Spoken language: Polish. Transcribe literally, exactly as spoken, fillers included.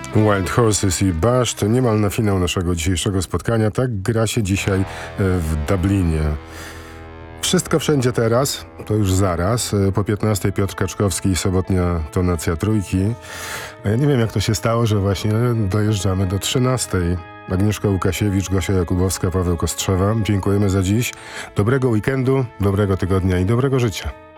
Wild Horses i Bush to niemal na finał naszego dzisiejszego spotkania. Tak gra się dzisiaj w Dublinie. Wszystko wszędzie teraz, to już zaraz. Po piętnastej Piotr Kaczkowski i sobotnia tonacja trójki. A ja nie wiem, jak to się stało, że właśnie dojeżdżamy do trzynastej. Agnieszka Łukasiewicz, Gosia Jakubowska, Paweł Kostrzewa. Dziękujemy za dziś. Dobrego weekendu, dobrego tygodnia i dobrego życia.